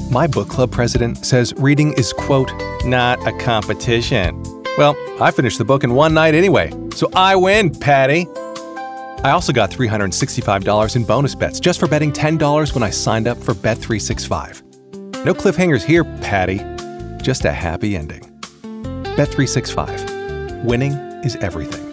My book club president says reading is, quote, not a competition. Well, I finished the book in one night anyway, so I win, Patty. I also got $365 in bonus bets just for betting $10 when I signed up for Bet365. No cliffhangers here, Patty. Just a happy ending. Bet365. Winning is everything.